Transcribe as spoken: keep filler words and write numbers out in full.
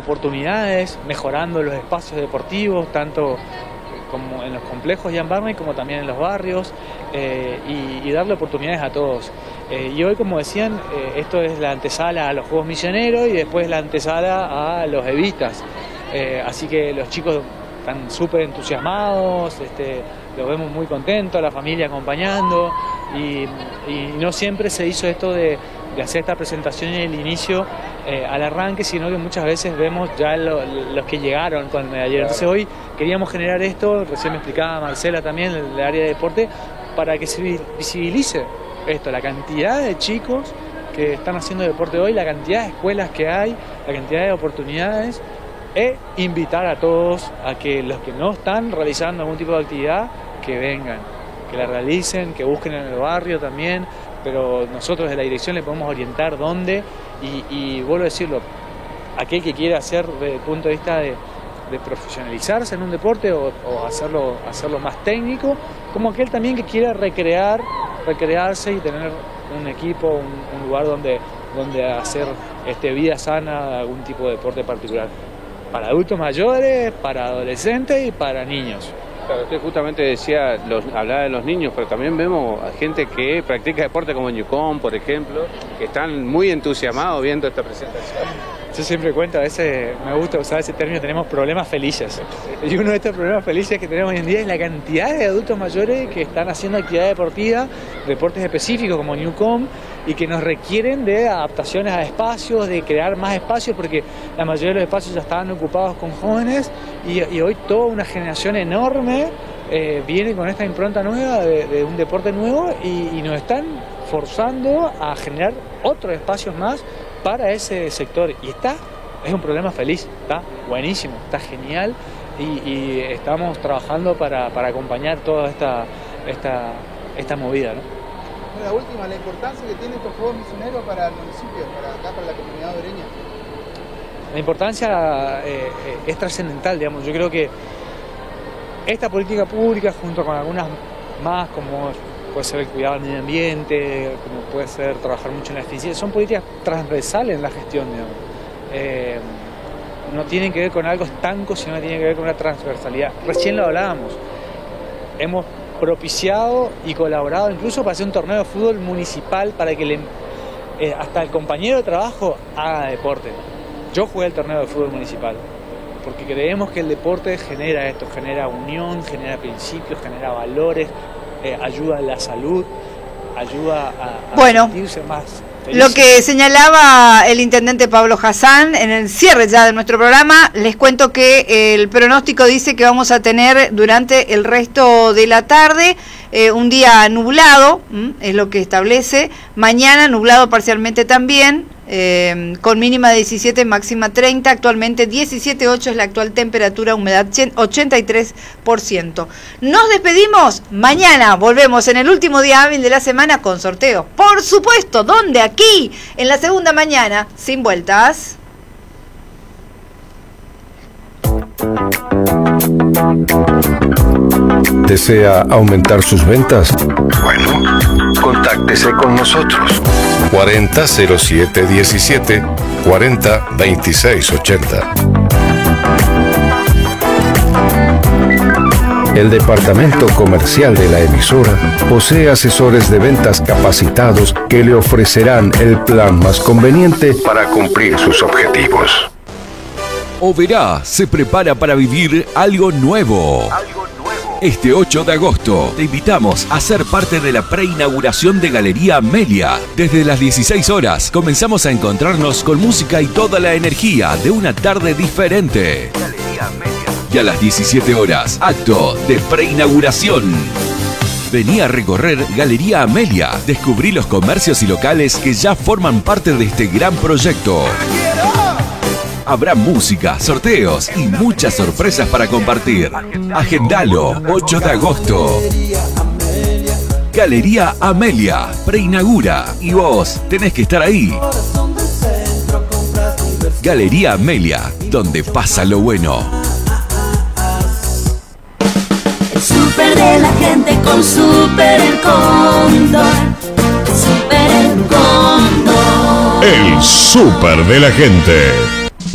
oportunidades, mejorando los espacios deportivos, tanto como en los complejos Jan Barney como también en los barrios, eh, y, y darle oportunidades a todos. Eh, y hoy, como decían, eh, esto es la antesala a los Juegos Misioneros y después la antesala a los Evitas. Eh, así que los chicos están súper entusiasmados, este, los vemos muy contentos, la familia acompañando, y, y no siempre se hizo esto de, de hacer esta presentación en el inicio eh, al arranque, sino que muchas veces vemos ya lo, los que llegaron con el medallero. Entonces hoy queríamos generar esto, recién me explicaba Marcela también, el área de deporte, para que se visibilice esto, la cantidad de chicos que están haciendo deporte hoy, la cantidad de escuelas que hay, la cantidad de oportunidades, e invitar a todos a que los que no están realizando algún tipo de actividad, que vengan, que la realicen, que busquen en el barrio también, pero nosotros desde la dirección le podemos orientar dónde, y, y vuelvo a decirlo, aquel que quiera hacer desde el punto de vista de, de profesionalizarse en un deporte o, o hacerlo, hacerlo más técnico, como aquel también que quiera recrear, recrearse y tener un equipo, un, un lugar donde, donde hacer este, vida sana, algún tipo de deporte particular. Para adultos mayores, para adolescentes y para niños. Claro, usted justamente decía, los, hablaba de los niños, pero también vemos a gente que practica deporte como en Yukon, por ejemplo, que están muy entusiasmados viendo esta presentación. Yo siempre cuento, a veces me gusta usar ese término, tenemos problemas felices. Y uno de estos problemas felices que tenemos hoy en día es la cantidad de adultos mayores que están haciendo actividad deportiva, deportes específicos como Newcom, y que nos requieren de adaptaciones a espacios, de crear más espacios, porque la mayoría de los espacios ya estaban ocupados con jóvenes, y, y hoy toda una generación enorme eh, viene con esta impronta nueva de, de un deporte nuevo, y, y nos están forzando a generar otros espacios más para ese sector, y está, es un problema feliz, está buenísimo, está genial, y, y estamos trabajando para, para acompañar toda esta, esta, esta movida, ¿no? La última, la importancia que tienen estos Juegos Misioneros para el municipio, para acá, para la comunidad oreña. La importancia eh, es trascendental, digamos. Yo creo que esta política pública, junto con algunas más, como puede ser el cuidado del medio ambiente, como puede ser trabajar mucho en la eficiencia, son políticas transversales en la gestión, digamos. Eh, no tienen que ver con algo estanco, sino que tienen que ver con una transversalidad. Recién lo hablábamos. Hemos propiciado y colaborado incluso para hacer un torneo de fútbol municipal para que le, eh, hasta el compañero de trabajo haga deporte. Yo jugué el torneo de fútbol municipal porque creemos que el deporte genera esto, genera unión, genera principios, genera valores, eh, ayuda a la salud, ayuda a, a bueno, sentirse más feliz. Lo que señalaba el intendente Pablo Hassan en el cierre ya de nuestro programa, les cuento que el pronóstico dice que vamos a tener durante el resto de la tarde eh, un día nublado, ¿m? Es lo que establece, mañana nublado parcialmente también, eh, con mínima de diecisiete, máxima treinta, actualmente diecisiete punto ocho es la actual temperatura, humedad ochenta y tres por ciento. Nos despedimos, mañana volvemos en el último día hábil de la semana con sorteos, por supuesto, ¿dónde? Aquí, en la segunda mañana, sin vueltas. ¿Desea aumentar sus ventas? Bueno, contáctese con nosotros. cuarenta cero siete diecisiete, cuarenta veintiséis ochenta. El departamento comercial de la emisora posee asesores de ventas capacitados que le ofrecerán el plan más conveniente para cumplir sus objetivos. Oberá se prepara para vivir algo nuevo. Algo nuevo. Este ocho de agosto te invitamos a ser parte de la preinauguración de Galería Amelia. Desde las dieciséis horas comenzamos a encontrarnos con música y toda la energía de una tarde diferente. Galería Amelia. Y a las diecisiete horas, acto de preinauguración. Vení a recorrer Galería Amelia. Descubrí los comercios y locales que ya forman parte de este gran proyecto. Habrá música, sorteos y muchas sorpresas para compartir. Agendalo, ocho de agosto. Galería Amelia preinaugura y vos tenés que estar ahí. Galería Amelia, donde pasa lo bueno. El súper de la gente con Súper El Cóndor. Súper El Cóndor. El súper de la gente.